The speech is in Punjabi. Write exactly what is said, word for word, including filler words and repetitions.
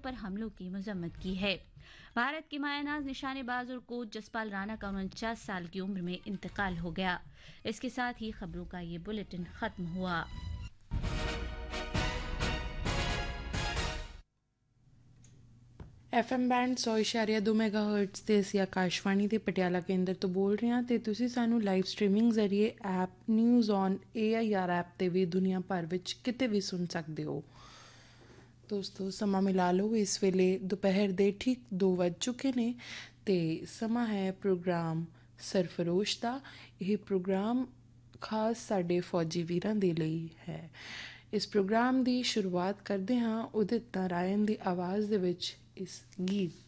पर हमलों की मजम्मत की है। भारत के मायानाज निशानेबाज और कोच जसपाल राणा का उनचास साल की उम्र में इंतकाल हो गया। इसके साथ ही खबरों का ये बुलेटिन खत्म हुआ। एफ एम बैंड सौ इशारिया दो मैगा हर्ट्स ਤੇ ਅਸੀਂ ਆਕਾਸ਼ਵਾਣੀ ਦੇ ਪਟਿਆਲਾ ਕੇਂਦਰ ਤੋਂ ਬੋਲ ਰਹੇ ਹਾਂ ਤੇ ਤੁਸੀਂ ਸਾਨੂੰ ਲਾਈਵ ਸਟ੍ਰੀਮਿੰਗ ਜ਼ਰੀਏ app news on A I R app 'ਤੇ ਵੀ ਦੁਨੀਆ ਭਰ ਵਿੱਚ ਕਿਤੇ ਵੀ ਸੁਣ ਸਕਦੇ ਹੋ। ਦੋਸਤੋ ਸਮਾਂ ਮਿਲਾ ਲਓ, ਇਸ ਵੇਲੇ ਦੁਪਹਿਰ ਦੇ ਠੀਕ ਦੋ ਵੱਜ ਚੁੱਕੇ ਨੇ ਅਤੇ ਸਮਾਂ ਹੈ ਪ੍ਰੋਗਰਾਮ ਸਰਫਰੋਸ਼ ਦਾ। ਇਹ ਪ੍ਰੋਗਰਾਮ ਖਾਸ ਸਾਡੇ ਫੌਜੀ ਵੀਰਾਂ ਦੇ ਲਈ ਹੈ। ਇਸ ਪ੍ਰੋਗਰਾਮ ਦੀ ਸ਼ੁਰੂਆਤ ਕਰਦੇ ਹਾਂ ਉਦਿਤ ਨਾਰਾਇਣ ਦੀ ਆਵਾਜ਼ ਦੇ ਵਿੱਚ ਇਸ ਗੀਤ